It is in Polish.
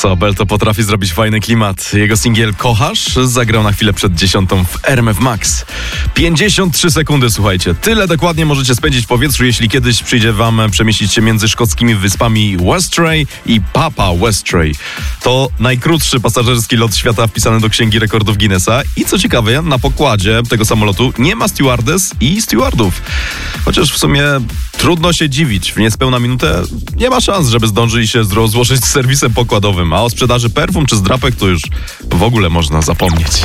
Sobel to potrafi zrobić fajny klimat. Jego singiel Kochasz zagrał na chwilę przed 10 w RMF Max. 53 sekundy, słuchajcie. Tyle dokładnie możecie spędzić w powietrzu, jeśli kiedyś przyjdzie wam przemieścić się między szkockimi wyspami Westray i Papa Westray. To najkrótszy pasażerski lot świata wpisany do Księgi Rekordów Guinnessa. I co ciekawe, na pokładzie tego samolotu nie ma stewardess i stewardów. Chociaż w sumie trudno się dziwić. W niespełna minutę nie ma szans, żeby zdążyli się złożyć z serwisem pokładowym. A o sprzedaży perfum czy zdrapek to już w ogóle można zapomnieć.